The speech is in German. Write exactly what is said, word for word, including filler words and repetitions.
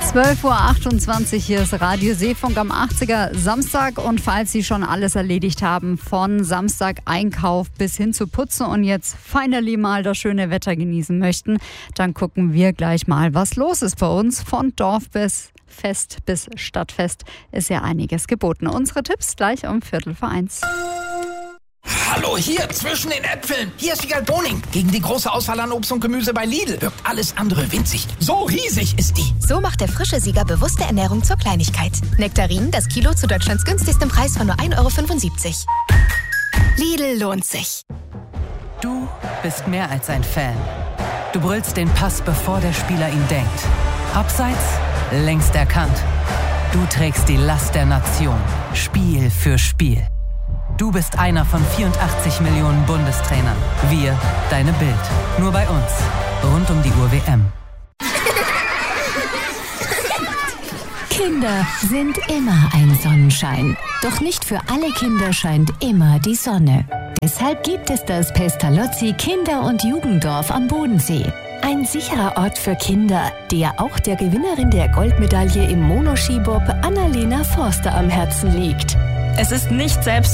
zwölf Uhr achtundzwanzig, hier ist Radio Seefunk am achtziger Samstag. Und falls Sie schon alles erledigt haben, von Samstag Einkauf bis hin zu Putzen und jetzt finally mal das schöne Wetter genießen möchten, dann gucken wir gleich mal, was los ist bei uns. Von Dorf bis Fest bis Stadtfest ist ja einiges geboten. Unsere Tipps gleich um Viertel vor eins. Hallo, hier zwischen den Äpfeln. Hier ist Wiegald Boning. Gegen die große Auswahl an Obst und Gemüse bei Lidl wirkt alles andere winzig. So riesig ist die. So macht der frische Sieger bewusste Ernährung zur Kleinigkeit. Nektarinen, das Kilo zu Deutschlands günstigstem Preis von nur ein Euro fünfundsiebzig. Lidl lohnt sich. Du bist mehr als ein Fan. Du brüllst den Pass, bevor der Spieler ihn denkt. Abseits, längst erkannt. Du trägst die Last der Nation. Spiel für Spiel. Du bist einer von vierundachtzig Millionen Bundestrainern. Wir, deine Bild. Nur bei uns. Rund um die Uhr W M. Kinder sind immer ein Sonnenschein. Doch nicht für alle Kinder scheint immer die Sonne. Deshalb gibt es das Pestalozzi Kinder- und Jugenddorf am Bodensee. Ein sicherer Ort für Kinder, der auch der Gewinnerin der Goldmedaille im Monoskibob Annalena Forster am Herzen liegt. Es ist nicht selbst